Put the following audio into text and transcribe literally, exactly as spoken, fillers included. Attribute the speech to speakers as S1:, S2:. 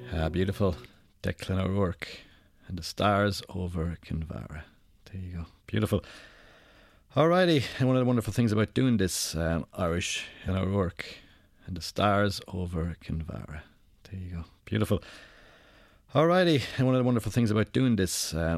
S1: Ah, beautiful. Declan O'Rourke and the stars over Kinvara. There you go. Beautiful. Alrighty. And one of the wonderful things about doing this um, Irish in O'Rourke and the stars over Kinvara. There you go. Beautiful. Alrighty. And one of the wonderful things about doing this um,